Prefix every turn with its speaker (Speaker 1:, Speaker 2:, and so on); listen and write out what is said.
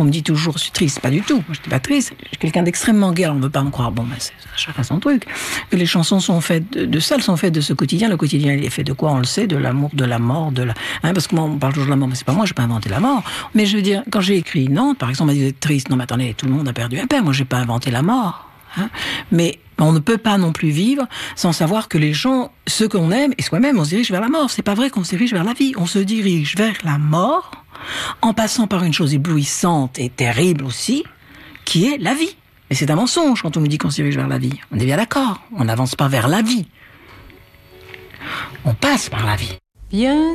Speaker 1: On me dit toujours, je suis triste. Pas du tout. Moi, je n'étais pas triste. Je suis quelqu'un d'extrêmement gai. On ne veut pas me croire. Bon, c'est chacun son truc. Que les chansons sont faites de ça, elles sont faites de ce quotidien. Le quotidien, il est fait de quoi? On le sait, de l'amour, de la mort, parce que moi, on parle toujours de la mort, mais c'est pas moi, j'ai pas inventé la mort. Mais je veux dire, quand j'ai écrit Nantes, par exemple, on m'a dit, vous êtes triste. Non, mais attendez, tout le monde a perdu un père. Moi, j'ai pas inventé la mort. Mais on ne peut pas non plus vivre sans savoir que les gens, ceux qu'on aime, et soi-même, on se dirige vers la mort. C'est pas vrai qu'on se dirige vers la vie. On se dirige vers la mort en passant par une chose éblouissante et terrible aussi, qui est la vie. Et c'est un mensonge quand on nous dit qu'on se dirige vers la vie. On est bien d'accord. On n'avance pas vers la vie. On passe par la vie.
Speaker 2: Bien